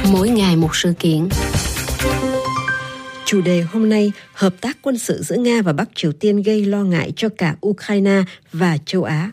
Mỗi ngày một sự kiện. Chủ đề hôm nay, hợp tác quân sự giữa Nga và Bắc Triều Tiên gây lo ngại cho cả Ukraine và châu Á.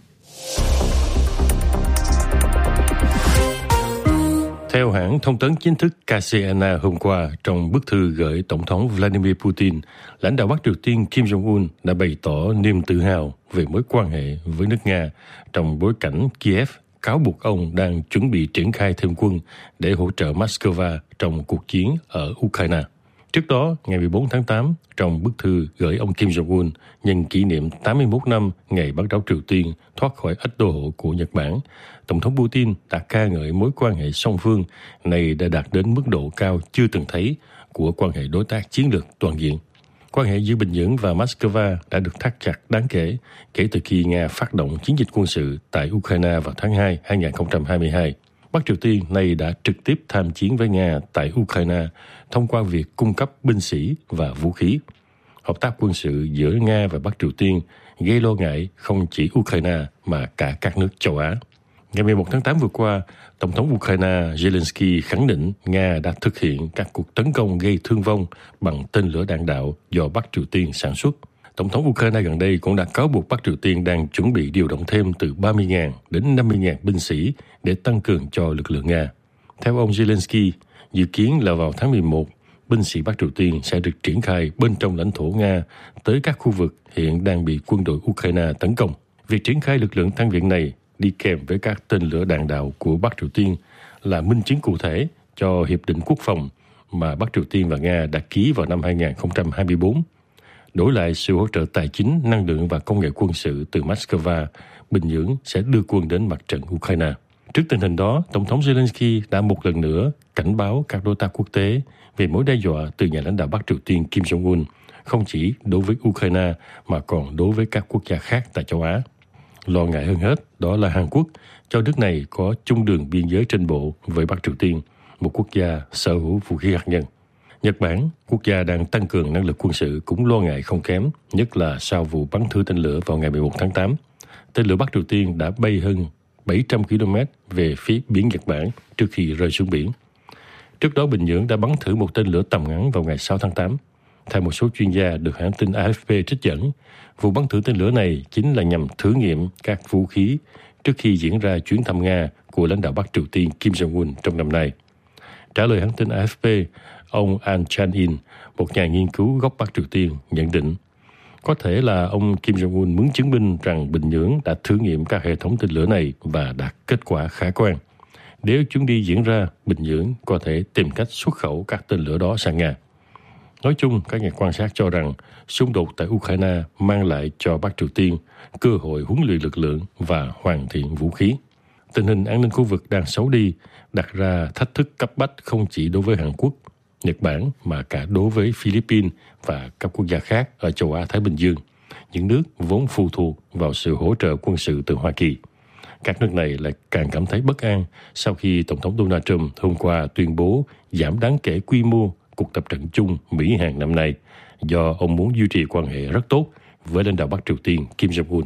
Theo hãng thông tấn chính thức KCNA hôm qua, trong bức thư gửi Tổng thống Vladimir Putin, lãnh đạo Bắc Triều Tiên Kim Jong-un đã bày tỏ niềm tự hào về mối quan hệ với nước Nga trong bối cảnh Kiev cáo buộc ông đang chuẩn bị triển khai thêm quân để hỗ trợ Moscow trong cuộc chiến ở Ukraine. Trước đó, ngày 14 tháng 8, trong bức thư gửi ông Kim Jong-un nhân kỷ niệm 81 năm ngày bắt đầu Triều Tiên thoát khỏi ách đô hộ của Nhật Bản, Tổng thống Putin đã ca ngợi mối quan hệ song phương này đã đạt đến mức độ cao chưa từng thấy của quan hệ đối tác chiến lược toàn diện. Quan hệ giữa Bình Nhưỡng và Moscow đã được thắt chặt đáng kể kể từ khi Nga phát động chiến dịch quân sự tại Ukraine vào tháng 2 2022. Bắc Triều Tiên nay đã trực tiếp tham chiến với Nga tại Ukraine thông qua việc cung cấp binh sĩ và vũ khí. Hợp tác quân sự giữa Nga và Bắc Triều Tiên gây lo ngại không chỉ Ukraine mà cả các nước châu Á. Ngày 11 tháng 8 vừa qua, Tổng thống Ukraine Zelensky khẳng định Nga đã thực hiện các cuộc tấn công gây thương vong bằng tên lửa đạn đạo do Bắc Triều Tiên sản xuất. Tổng thống Ukraine gần đây cũng đã cáo buộc Bắc Triều Tiên đang chuẩn bị điều động thêm từ 30.000 đến 50.000 binh sĩ để tăng cường cho lực lượng Nga. Theo ông Zelensky, dự kiến là vào tháng 11, binh sĩ Bắc Triều Tiên sẽ được triển khai bên trong lãnh thổ Nga tới các khu vực hiện đang bị quân đội Ukraine tấn công. Việc triển khai lực lượng tăng viện này đi kèm với các tên lửa đạn đạo của Bắc Triều Tiên là minh chứng cụ thể cho Hiệp định Quốc phòng mà Bắc Triều Tiên và Nga đã ký vào năm 2024. Đổi lại sự hỗ trợ tài chính, năng lượng và công nghệ quân sự từ Moscow, Bình Nhưỡng sẽ đưa quân đến mặt trận Ukraine. Trước tình hình đó, Tổng thống Zelensky đã một lần nữa cảnh báo các đối tác quốc tế về mối đe dọa từ nhà lãnh đạo Bắc Triều Tiên Kim Jong-un, không chỉ đối với Ukraine mà còn đối với các quốc gia khác tại châu Á. Lo ngại hơn hết đó là Hàn Quốc, cho nước này có chung đường biên giới trên bộ với Bắc Triều Tiên, một quốc gia sở hữu vũ khí hạt nhân. Nhật Bản, quốc gia đang tăng cường năng lực quân sự cũng lo ngại không kém, nhất là sau vụ bắn thử tên lửa vào ngày 11 tháng 8. Tên lửa Bắc Triều Tiên đã bay hơn 700 km về phía biển Nhật Bản trước khi rơi xuống biển. Trước đó, Bình Nhưỡng đã bắn thử một tên lửa tầm ngắn vào ngày 6 tháng 8. Theo một số chuyên gia được hãng tin AFP trích dẫn, vụ bắn thử tên lửa này chính là nhằm thử nghiệm các vũ khí trước khi diễn ra chuyến thăm Nga của lãnh đạo Bắc Triều Tiên Kim Jong-un trong năm nay. Trả lời hãng tin AFP, ông An Chan-in, một nhà nghiên cứu gốc Bắc Triều Tiên, nhận định có thể là ông Kim Jong-un muốn chứng minh rằng Bình Nhưỡng đã thử nghiệm các hệ thống tên lửa này và đạt kết quả khả quan. Nếu chuyến đi diễn ra, Bình Nhưỡng có thể tìm cách xuất khẩu các tên lửa đó sang Nga. Nói chung, các nhà quan sát cho rằng xung đột tại Ukraine mang lại cho Bắc Triều Tiên cơ hội huấn luyện lực lượng và hoàn thiện vũ khí. Tình hình an ninh khu vực đang xấu đi, đặt ra thách thức cấp bách không chỉ đối với Hàn Quốc, Nhật Bản mà cả đối với Philippines và các quốc gia khác ở châu Á-Thái Bình Dương, những nước vốn phụ thuộc vào sự hỗ trợ quân sự từ Hoa Kỳ. Các nước này lại càng cảm thấy bất an sau khi Tổng thống Donald Trump hôm qua tuyên bố giảm đáng kể quy mô cuộc tập trận chung Mỹ-Hàn năm nay do ông muốn duy trì quan hệ rất tốt với lãnh đạo Bắc Triều Tiên Kim Jong-un.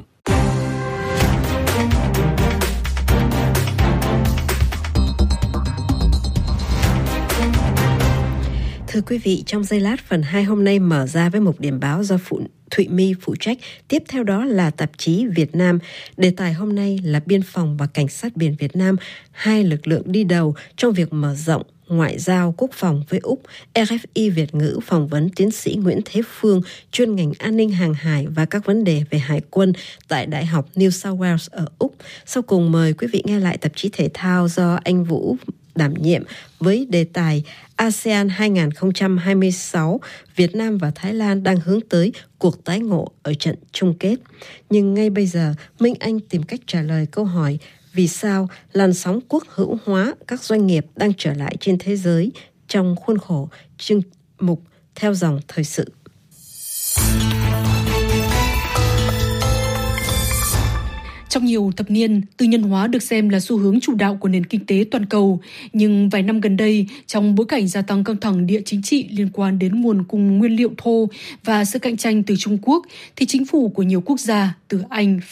Thưa quý vị, trong giây lát phần 2 hôm nay mở ra với một điểm báo do Thụy My phụ trách. Tiếp theo đó là tạp chí Việt Nam. Đề tài hôm nay là biên phòng và cảnh sát biển Việt Nam, hai lực lượng đi đầu trong việc mở rộng ngoại giao quốc phòng với Úc. RFI Việt ngữ phỏng vấn tiến sĩ Nguyễn Thế Phương, chuyên ngành an ninh hàng hải và các vấn đề về hải quân tại Đại học New South Wales ở Úc. Sau cùng mời quý vị nghe lại tạp chí thể thao do anh Vũ đảm nhiệm với đề tài ASEAN 2026, Việt Nam và Thái Lan đang hướng tới cuộc tái ngộ ở trận chung kết. Nhưng ngay bây giờ, Minh Anh tìm cách trả lời câu hỏi vì sao làn sóng quốc hữu hóa các doanh nghiệp đang trở lại trên thế giới trong khuôn khổ chương mục Theo dòng thời sự. Trong nhiều thập niên, tư nhân hóa được xem là xu hướng chủ đạo của nền kinh tế toàn cầu. Nhưng vài năm gần đây, trong bối cảnh gia tăng căng thẳng địa chính trị liên quan đến nguồn cung nguyên liệu thô và sự cạnh tranh từ Trung Quốc, thì chính phủ của nhiều quốc gia, từ Anh,